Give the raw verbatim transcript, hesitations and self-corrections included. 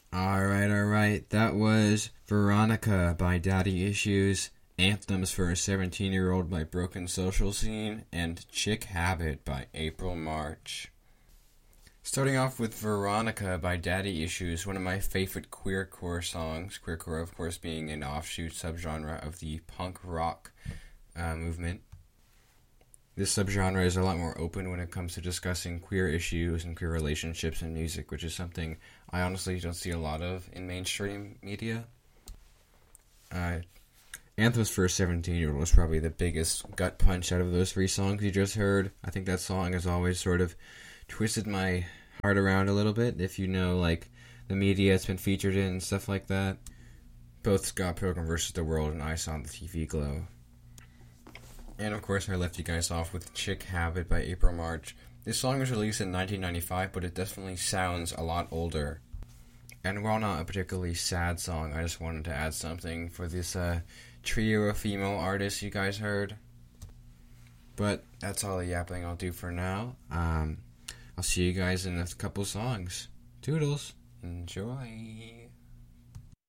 Alright, alright. That was Veronica by Daddy Issues, Anthems for a seventeen-Year-Old by Broken Social Scene, and Chick Habit by April March. Starting off with Veronica by Daddy Issues, one of my favorite queercore songs. Queercore, of course, being an offshoot subgenre of the punk rock uh, movement. This subgenre is a lot more open when it comes to discussing queer issues and queer relationships in music, which is something I honestly don't see a lot of in mainstream media. Uh, Anthems for a seventeen-Year-Old was probably the biggest gut punch out of those three songs you just heard. I think that song has always sort of twisted my heart around a little bit, if you know, like, the media it's been featured in and stuff like that. Both Scott Pilgrim versus the World and I Saw the T V Glow. And of course, I left you guys off with Chick Habit by April March. This song was released in nineteen ninety-five, but it definitely sounds a lot older. And while not a particularly sad song, I just wanted to add something for this uh, trio of female artists you guys heard. But that's all the yapping I'll do for now. Um, I'll see you guys in a couple songs. Toodles. Enjoy.